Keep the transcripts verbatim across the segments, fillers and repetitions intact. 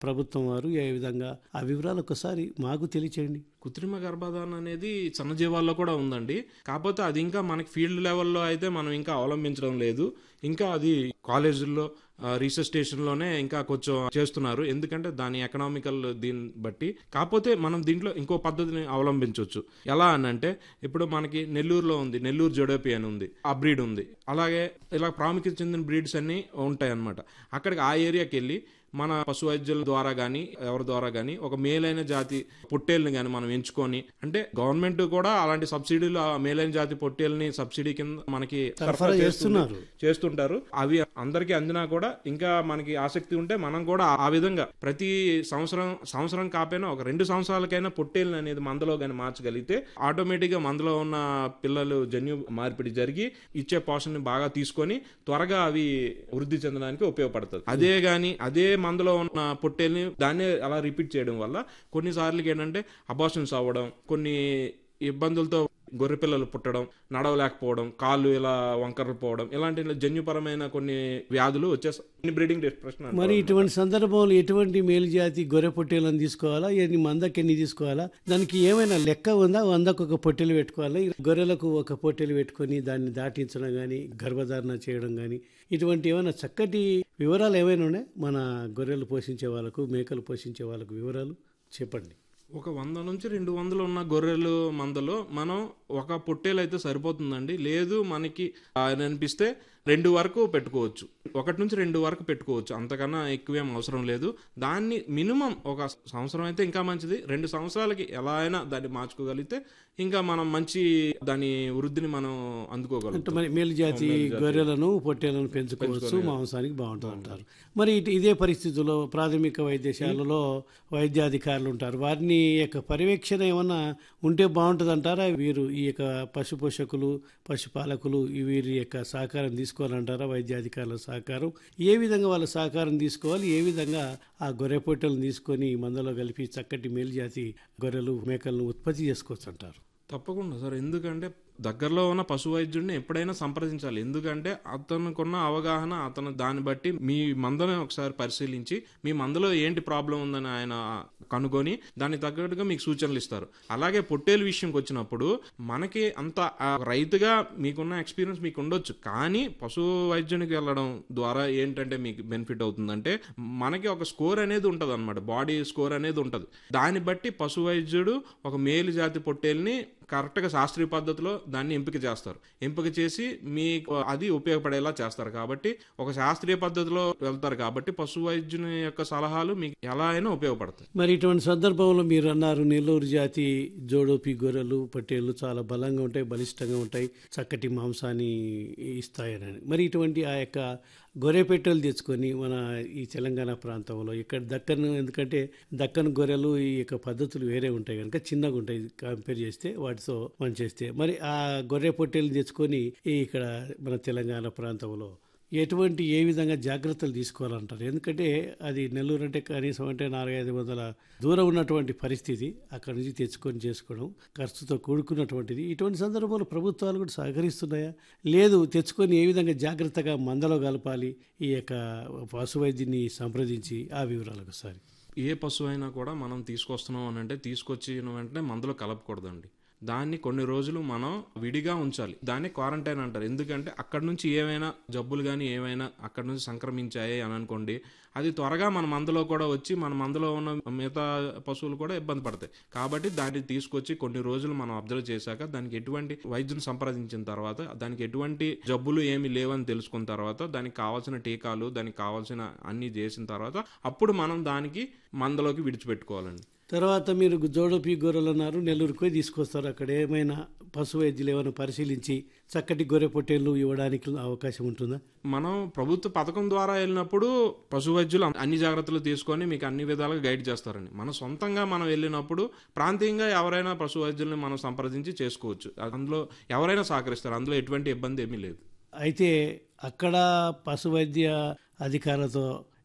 ప్రభుత్వం వారు ఏ విధంగా ఆ వివరాలు ఒకసారి మాకు తెలియచేయండి. కృత్రిమ గర్భధారణ అనేది సన్నజీవాల్లో కూడా ఉందండి. కాకపోతే అది ఇంకా మనకి ఫీల్డ్ లెవెల్లో అయితే మనం ఇంకా అవలంబించడం లేదు. ఇంకా అది కాలేజీల్లో రీసెర్చ్ స్టేషన్లోనే ఇంకా కొంచెం చేస్తున్నారు. ఎందుకంటే దాని ఎకనామికల్ దీన్ని బట్టి. కాకపోతే మనం దీంట్లో ఇంకో పద్ధతిని అవలంబించవచ్చు. ఎలా అనంటే ఇప్పుడు మనకి నెల్లూరులో ఉంది, నెల్లూరు జోడోపి అని ఉంది, ఆ బ్రీడ్ ఉంది. అలాగే ఇలా ప్రాముఖ్యత చెందిన బ్రీడ్స్ అన్నీ ఉంటాయి అన్నమాట. అక్కడికి ఆ ఏరియాకి వెళ్ళి మన పశు వైద్యుల ద్వారా కానీ ఎవరి ద్వారా కానీ ఒక మేలైన జాతి పొట్టేళ్ళని కానీ మనం ఎంచుకొని, అంటే గవర్నమెంట్ కూడా అలాంటి సబ్సిడీలు ఆ మేలైన జాతి పొట్టేళ్ళని సబ్సిడీ కింద మనకి సరఫరా చేస్తున్నారు చేస్తుంటారు అవి అందరికీ అందినా కూడా ఇంకా మనకి ఆసక్తి ఉంటే మనం కూడా ఆ విధంగా ప్రతి సంవత్సరం సంవత్సరం కాకపోయినా ఒక రెండు సంవత్సరాలకైనా పొట్టేళ్ళని అనేది మందలో కానీ మార్చగలిగితే ఆటోమేటిక్ గా మందలో ఉన్న పిల్లలు జన్యు మార్పిడి జరిగి ఇచ్చే పోషణని బాగా తీసుకొని త్వరగా అవి వృద్ధి చెందడానికి ఉపయోగపడుతుంది. అదే గాని అదే మందులో ఉన్న పొట్టేల్ని దాన్నే అలా రిపీట్ చేయడం వల్ల కొన్నిసార్లు ఏంటంటే అబార్షన్స్ అవ్వడం, కొన్ని ఇబ్బందులతో గొర్రె పిల్లలు పుట్టడం, నడవలేకపోవడం, కాళ్ళు ఇలా వంకరలు పోవడం, ఇలాంటి జన్యుపరమైన కొన్ని వ్యాధులు వచ్చేస్తాయి. Breeding depression. మరి ఇటువంటి సందర్భంలో ఎటువంటి మేలు జాతి గొర్రె పొట్టేలను తీసుకోవాలా, ఎన్ని మందకి ఎన్ని తీసుకోవాలా, దానికి ఏమైనా లెక్క ఉందా? వందకు ఒక పొట్టెలు పెట్టుకోవాలా? గొర్రెలకు ఒక పొట్టెలు పెట్టుకొని దాన్ని దాటించడం కానీ గర్భధారణ చేయడం కానీ ఇటువంటి ఏమైనా చక్కటి వివరాలు ఏమైనా ఉన్నాయి? మన గొర్రెలు పోషించే వాళ్ళకు, మేకలు పోషించే వాళ్ళకు వివరాలు చెప్పండి. ఒక వంద నుంచి రెండు వందలు ఉన్న గొర్రెలు మందలో మనం ఒక పొట్టేలు అయితే సరిపోతుందండి. లేదు మనకి అని అనిపిస్తే రెండు వరకు పెట్టుకోవచ్చు, ఒకటి నుంచి రెండు వరకు పెట్టుకోవచ్చు, అంతకన్నా ఎక్కువేం అవసరం లేదు. దాన్ని మినిమం ఒక సంవత్సరం అయితే ఇంకా మంచిది. రెండు సంవత్సరాలకి ఎలా అయినా దాన్ని మార్చుకోగలిగితే ఇంకా మనం మంచి దాని వృద్ధిని మనం అందుకోగలుగుతాం. మరి మేలు జాతి గొర్రెలను పొట్టేలను పెంచుకోవచ్చు, మాంసానికి బాగుంటుంది అంటారు. మరి ఇదే పరిస్థితుల్లో ప్రాథమిక వైద్యశాలలో వైద్యాధికారులు ఉంటారు, వారిని యొక్క పర్యవేక్షణ ఏమన్నా ఉంటే బాగుంటుంది అంటారా? వీరు ఈ యొక్క పశు పోషకులు, పశుపాలకులు వీరి యొక్క సహకారం తీసుకోవాలంటారా? వైద్యాధికారుల సహకారం ఏ విధంగా వాళ్ళ సహకారం తీసుకోవాలి? ఏ విధంగా ఆ గొర్రె పొట్టెలను తీసుకొని మందలో కలిపి చక్కటి మేలు జాతి గొర్రెలు మేకలను ఉత్పత్తి చేసుకోవచ్చు అంటారు? తప్పకుండా సార్. ఎందుకంటే దగ్గరలో ఉన్న పశు వైద్యుడిని ఎప్పుడైనా సంప్రదించాలి. ఎందుకంటే అతనుకున్న అవగాహన, అతను దాన్ని బట్టి మీ మందను ఒకసారి పరిశీలించి మీ మందలో ఏంటి ప్రాబ్లం ఉందని ఆయన కనుగొని దానికి తగ్గట్టుగా మీకు సూచనలు ఇస్తారు. అలాగే పొట్టేలు విషయంకి వచ్చినప్పుడు మనకి అంత రైతుగా మీకున్న ఎక్స్పీరియన్స్ మీకు ఉండొచ్చు, కానీ పశు వైద్యునికి వెళ్ళడం ద్వారా ఏంటంటే మీకు బెనిఫిట్ అవుతుందంటే మనకి ఒక స్కోర్ అనేది ఉంటుంది అనమాట, బాడీ స్కోర్ అనేది ఉంటుంది. దాన్ని బట్టి పశు వైద్యుడు ఒక మేలు జాతి పొట్టేల్ని కరెక్ట్గా శాస్త్రీయ పద్ధతిలో దాన్ని ఎంపిక చేస్తారు. ఎంపిక చేసి మీకు అది ఉపయోగపడేలా చేస్తారు. కాబట్టి ఒక శాస్త్రీయ పద్ధతిలో వెళ్తారు కాబట్టి పశు వైద్యుని యొక్క సలహాలు మీకు ఎలా అయినా ఉపయోగపడతాయి. మరి ఇటువంటి సందర్భంలో మీరు అన్నారు నెల్లూరు జాతి జోడోపి గొర్రెలు పొట్టేళ్ళు చాలా బలంగా ఉంటాయి, బలిష్టంగా ఉంటాయి, చక్కటి మాంసాన్ని ఇస్తాయని. మరి ఇటువంటి ఆ యొక్క గొర్రె పెట్టెలు తెచ్చుకొని మన ఈ తెలంగాణ ప్రాంతంలో ఇక్కడ దక్కన్, ఎందుకంటే దక్కన్ గొర్రెలు ఈ యొక్క పద్ధతులు వేరే ఉంటాయి కనుక చిన్నగా ఉంటాయి కంపేర్ చేస్తే వాటితో మనం చేస్తే, మరి ఆ గొర్రె పొట్టెలు తెచ్చుకొని ఇక్కడ మన తెలంగాణ ప్రాంతంలో ఎటువంటి ఏ విధంగా జాగ్రత్తలు తీసుకోవాలంటారు? ఎందుకంటే అది నెల్లూరు అంటే కనీసం అంటే నాలుగైదు వందల దూరం ఉన్నటువంటి పరిస్థితి, అక్కడి నుంచి తెచ్చుకొని చేసుకోవడం ఖర్చుతో కూడుకున్నటువంటిది. ఇటువంటి సందర్భంలో ప్రభుత్వాలు కూడా సహకరిస్తున్నాయా? లేదు తెచ్చుకొని ఏ విధంగా జాగ్రత్తగా మందలో కలపాలి ఈ యొక్క పశు వైద్యుని సంప్రదించి ఆ వివరాలకు ఒకసారి. ఏ పశువు అయినా కూడా మనం తీసుకొస్తున్నాం అని అంటే తీసుకొచ్చిన వెంటనే మందులో కలపకూడదండి. దాన్ని కొన్ని రోజులు మనం విడిగా ఉంచాలి. దాన్ని క్వారంటైన్ అంటారు. ఎందుకంటే అక్కడ నుంచి ఏమైనా జబ్బులు కానీ ఏమైనా అక్కడ నుంచి సంక్రమించాయి అని అనుకోండి, అది త్వరగా మన మందలో కూడా వచ్చి మన మందలో ఉన్న మిగతా పశువులు కూడా ఇబ్బంది పడతాయి. కాబట్టి దాన్ని తీసుకొచ్చి కొన్ని రోజులు మనం అబ్జర్వ్ చేశాక దానికి ఎటువంటి వైద్యుని సంప్రదించిన తర్వాత దానికి ఎటువంటి జబ్బులు ఏమి లేవని తెలుసుకున్న తర్వాత దానికి కావాల్సిన టీకాలు, దానికి కావాల్సిన అన్ని చేసిన తర్వాత అప్పుడు మనం దానికి మందలోకి విడిచిపెట్టుకోవాలండి. తర్వాత మీరు జోడోపి గొర్రెలు అన్నారు, నెల్లూరుకు పోయి తీసుకొస్తారు. అక్కడ ఏమైనా పశు వైద్యులు ఏమైనా పరిశీలించి చక్కటి గొర్రె పొట్టేళ్ళు ఇవ్వడానికి అవకాశం ఉంటుందా? మనం ప్రభుత్వ పథకం ద్వారా వెళ్ళినప్పుడు పశు వైద్యులు అన్ని జాగ్రత్తలు తీసుకొని మీకు అన్ని విధాలుగా గైడ్ చేస్తారండి. మన సొంతంగా మనం వెళ్ళినప్పుడు ప్రాంతీయంగా ఎవరైనా పశు వైద్యుల్ని మనం సంప్రదించి చేసుకోవచ్చు. అందులో ఎవరైనా సహకరిస్తారు, అందులో ఎటువంటి ఇబ్బంది ఏమీ లేదు. అయితే అక్కడ పశు వైద్య అధికారులతో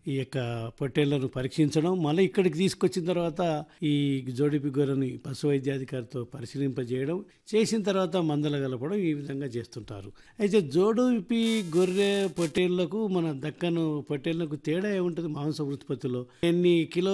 ఈ యొక్క పొట్టేళ్లను పరీక్షించడం, మళ్ళీ ఇక్కడికి తీసుకొచ్చిన తర్వాత ఈ జోడిపి గొర్రెని పశు వైద్యాధికారితో పరిశీలింపజేయడం, చేసిన తర్వాత మందలు కలపడం, ఈ విధంగా చేస్తుంటారు. అయితే జోడిపి గొర్రె పొట్టేళ్లకు మన దక్కను పొట్టేళ్లకు తేడా ఏముంటుంది మాంస ఉత్పత్తిలో? ఎన్ని కిలో